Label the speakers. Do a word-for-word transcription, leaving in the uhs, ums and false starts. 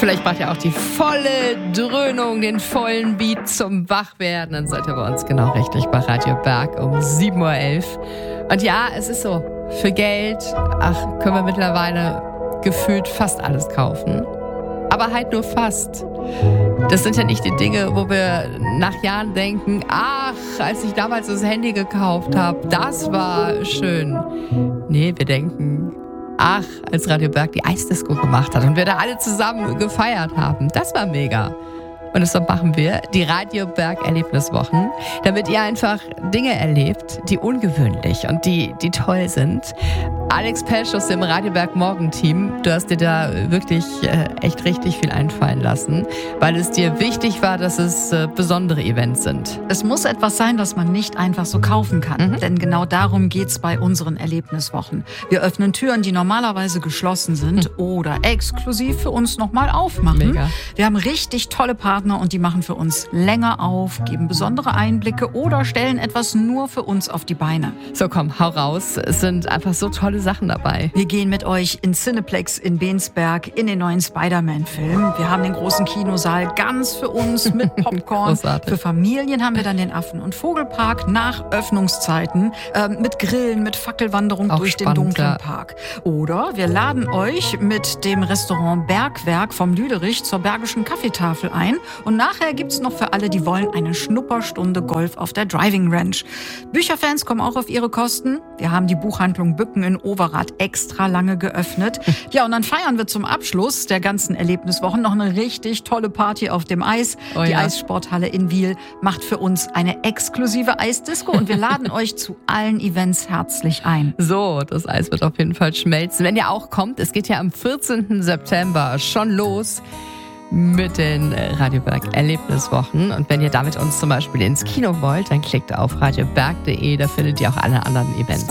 Speaker 1: Vielleicht braucht ihr auch die volle Dröhnung, den vollen Beat zum Wachwerden. Dann seid ihr bei uns genau richtig bei Radio Berg um sieben Uhr elf. Und ja, es ist so, für Geld, ach, können wir mittlerweile gefühlt fast alles kaufen. Aber halt nur fast. Das sind ja nicht die Dinge, wo wir nach Jahren denken, ach, als ich damals das Handy gekauft habe, das war schön. Nee, wir denken, ach, als Radio Berg die Eisdisco gemacht hat und wir da alle zusammen gefeiert haben, das war mega. Und deshalb machen wir die Radio Berg Erlebniswochen, damit ihr einfach Dinge erlebt, die ungewöhnlich und die, die toll sind. Alex Pesch aus dem Radio Berg Morgenteam, du hast dir da wirklich äh, echt richtig viel einfallen lassen, weil es dir wichtig war, dass es äh, besondere Events sind.
Speaker 2: Es muss etwas sein, das man nicht einfach so kaufen kann, mhm. denn genau darum geht's bei unseren Erlebniswochen. Wir öffnen Türen, die normalerweise geschlossen sind mhm. oder exklusiv für uns nochmal aufmachen.
Speaker 1: Mega.
Speaker 2: Wir haben richtig tolle Partner und die machen für uns länger auf, geben besondere Einblicke oder stellen etwas nur für uns auf die Beine.
Speaker 1: So komm, hau raus. Es sind einfach so tolle Sachen dabei.
Speaker 2: Wir gehen mit euch in Cineplex in Bensberg in den neuen Spider-Man-Film. Wir haben den großen Kinosaal ganz für uns mit Popcorn.
Speaker 1: Großartig.
Speaker 2: Für Familien haben wir dann den Affen- und Vogelpark nach Öffnungszeiten äh, mit Grillen, mit Fackelwanderung
Speaker 1: Auch
Speaker 2: durch
Speaker 1: spannend,
Speaker 2: den dunklen
Speaker 1: ja.
Speaker 2: Park. Oder wir laden euch mit dem Restaurant Bergwerk vom Lüderich zur Bergischen Kaffeetafel ein. Und nachher gibt's noch für alle, die wollen, eine Schnupperstunde Golf auf der Driving Ranch. Bücherfans kommen auch auf ihre Kosten. Wir haben die Buchhandlung Bücken in Overath extra lange geöffnet. Ja, und dann feiern wir zum Abschluss der ganzen Erlebniswochen noch eine richtig tolle Party auf dem Eis.
Speaker 1: Oh,
Speaker 2: die
Speaker 1: ja.
Speaker 2: Eissporthalle in Wiel macht für uns eine exklusive Eisdisco und wir laden euch zu allen Events herzlich ein.
Speaker 1: So, das Eis wird auf jeden Fall schmelzen. Wenn ihr auch kommt, es geht ja am vierzehnten September schon los mit den Radio Berg Erlebniswochen. Und wenn ihr damit uns zum Beispiel ins Kino wollt, dann klickt auf radioberg punkt de, da findet ihr auch alle anderen Events.